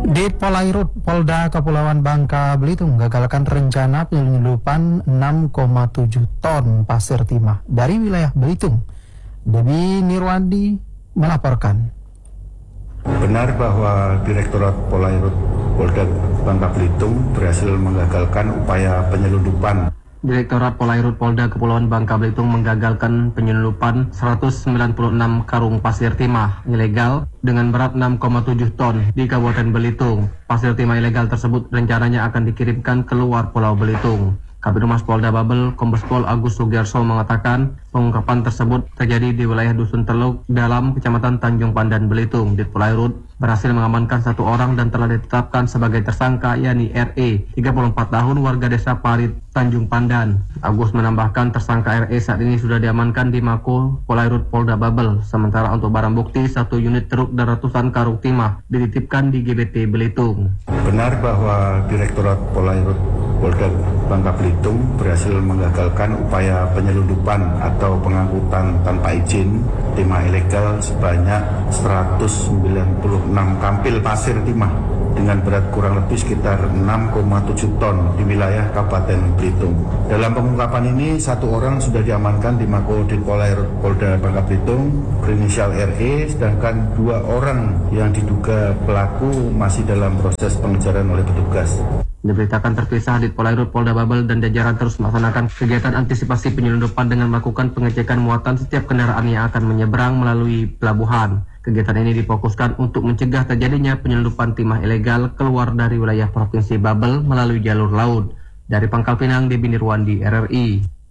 Di Polairut, Polda Kepulauan Bangka Belitung gagalkan rencana penyelundupan 6,7 ton pasir timah dari wilayah Belitung. Debbie Nirwandi melaporkan. Benar bahwa Direktorat Polairut Polda Bangka Belitung berhasil menggagalkan upaya penyelundupan. Direktorat Polairut Polda Kepulauan Bangka Belitung menggagalkan penyelundupan 196 karung pasir timah ilegal dengan berat 6,7 ton di Kabupaten Belitung. Pasir timah ilegal tersebut rencananya akan dikirimkan keluar Pulau Belitung. Kabid Humas Polda Babel, Kombes Pol Agus Sugiarso mengatakan pengungkapan tersebut terjadi di wilayah Dusun Teluk dalam Kecamatan Tanjung Pandan, Belitung. Dit Polairut berhasil mengamankan 1 orang dan telah ditetapkan sebagai tersangka, yakni RE, 34 tahun, warga desa Parit, Tanjung Pandan. Agus menambahkan tersangka RE saat ini sudah diamankan di Mako Polairut Polda Babel. Sementara untuk barang bukti, 1 unit truk dan ratusan karung timah dititipkan di GBT Belitung. Benar bahwa Direktorat Polairut Polda Bangka Belitung berhasil menggagalkan upaya penyelundupan atau pengangkutan tanpa izin timah ilegal sebanyak 196 kampil pasir timah dengan berat kurang lebih sekitar 6,7 ton di wilayah Kabupaten Belitung. Dalam pengungkapan ini 1 orang sudah diamankan di Mako Dit Polairut Polda Bangka Belitung berinisial RE, sedangkan 2 orang yang diduga pelaku masih dalam proses pengejaran oleh petugas. Diberitakan terpisah, Dit Polairut Polda Babel dan jajaran terus melaksanakan kegiatan antisipasi penyelundupan dengan melakukan pengecekan muatan setiap kendaraan yang akan menyeberang melalui pelabuhan. Kegiatan ini difokuskan untuk mencegah terjadinya penyelundupan timah ilegal keluar dari wilayah Provinsi Babel melalui jalur laut. Dari Pangkal Pinang, Debbie Nirwandi, RRI.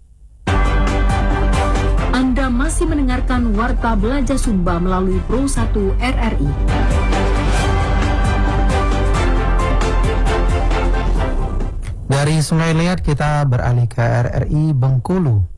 Anda masih mendengarkan Warta Belajar Sumba melalui Pro 1 RRI. Dari Sungai Liat kita beralih ke RRI Bengkulu.